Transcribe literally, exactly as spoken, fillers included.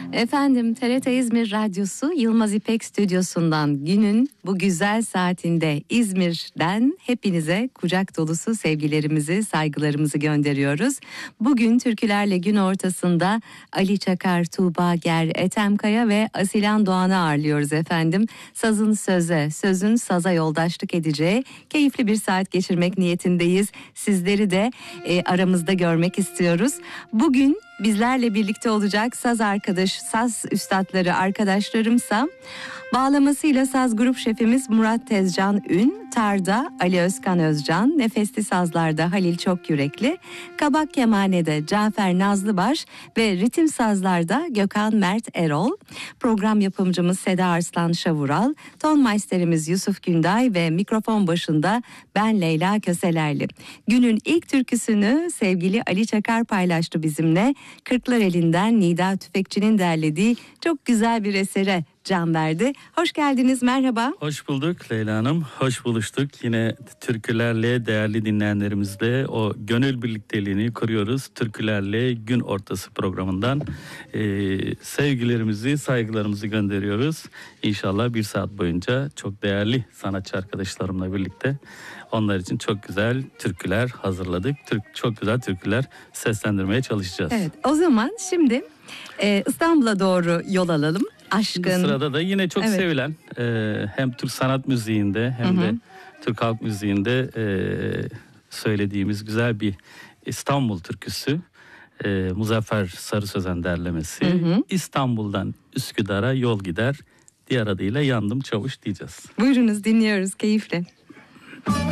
Efendim T R T İzmir Radyosu Yılmaz İpek Stüdyosu'ndan günün bu güzel saatinde İzmir'den hepinize kucak dolusu sevgilerimizi, saygılarımızı gönderiyoruz. Bugün türkülerle gün ortasında Ali Çakar, Tuğba Ger, Ethem Kaya ve Asilan Doğan'ı ağırlıyoruz efendim. Sazın söze, sözün saza yoldaşlık edeceği keyifli bir saat geçirmek niyetindeyiz. Sizleri de e, aramızda görmek istiyoruz. Bugün bizlerle birlikte olacak saz arkadaş, saz üstadları arkadaşlarımsa bağlamasıyla saz grup şefimiz Murat Tezcan Ün, tarda Ali Özkan Özcan, nefesli sazlarda Halil Çokyürekli, kabak kemanede Cafer Nazlıbaş ve ritim sazlarda Gökhan Mert Erol. Program yapımcımız Seda Arslan Şavural, ton meisterimiz Yusuf Günday ve mikrofon başında ben Leyla Köselerli. Günün ilk türküsünü sevgili Ali Çakar paylaştı bizimle. Kırklareli'nden Nida Tüfekçi'nin derlediği çok güzel bir esere can verdi. Hoş geldiniz, merhaba. Hoş bulduk Leyla Hanım, hoş buluştuk. Yine türkülerle, değerli dinleyenlerimizle o gönül birlikteliğini kuruyoruz. Türkülerle gün ortası programından ee, sevgilerimizi, saygılarımızı gönderiyoruz. İnşallah bir saat boyunca çok değerli sanatçı arkadaşlarımla birlikte onlar için çok güzel türküler hazırladık. Türk, çok güzel türküler seslendirmeye çalışacağız. Evet, o zaman şimdi e, İstanbul'a doğru yol alalım. Aşkın. Bu sırada da yine çok evet. sevilen e, hem Türk sanat müziğinde hem hı hı. de Türk halk müziğinde e, söylediğimiz güzel bir İstanbul türküsü. E, Muzaffer Sarı Sözen derlemesi. Hı hı. İstanbul'dan Üsküdar'a yol gider. Diğer adıyla Yandım Çavuş diyeceğiz. Buyurunuz, dinliyoruz keyifle.